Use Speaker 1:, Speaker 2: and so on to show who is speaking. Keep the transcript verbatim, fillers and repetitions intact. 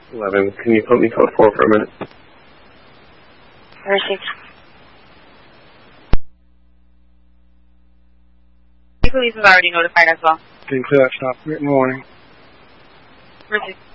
Speaker 1: eleven. Can you put me code four for a minute?
Speaker 2: Received. Police have already notified as well.
Speaker 3: Can you clear that stop? Good morning.
Speaker 2: Received.